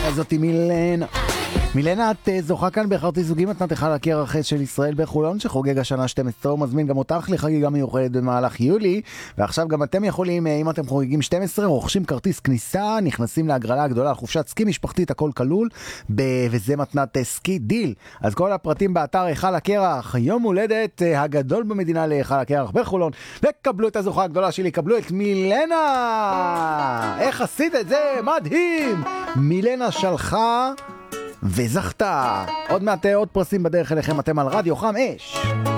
זאתי מילנה, את זוכה כאן בכרטיס זוגי מתנת אחד הקרח של ישראל בחולון שחוגג השנה 12, הוא מזמין גם אותך לחגיגה מיוחדת במהלך יולי, ועכשיו גם אתם יכולים, אם אתם חוגגים 12, רוכשים כרטיס כניסה, נכנסים להגרלה הגדולה, חופשת סקי משפחתית, הכל כלול, וזה מתנת סקי דיל. אז כל הפרטים באתר היכל הקרח, יום הולדת הגדול במדינה להיכל הקרח בחולון, וקבלו את הזוכה הגדולה שלי, קבלו את מילנה. איך עשית את זה? מדהים! מילנה שלחה וזכתה. עוד מעט עוד פרסים בדרך אליכם, אתם על רדיו חם אש.